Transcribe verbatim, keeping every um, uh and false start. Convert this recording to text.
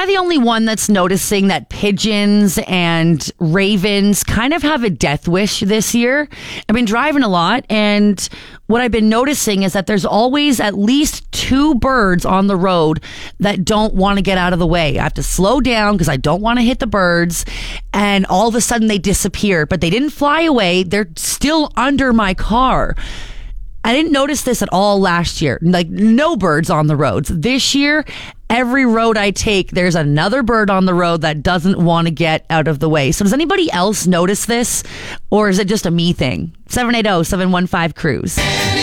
I the only one that's noticing that pigeons and ravens kind of have a death wish this year? I've been driving a lot, and what I've been noticing is that there's always at least two birds on the road that don't want to get out of the way. I have to slow down because I don't want to hit the birds, and all of a sudden they disappear, but they didn't fly away. They're still under my car. I didn't notice this at all last year. Like, no birds on the roads. This year, every road I take, there's another bird on the road that doesn't want to get out of the way. So does anybody else notice this? Or is it just a me thing? seven eight zero, seven one five, cruise.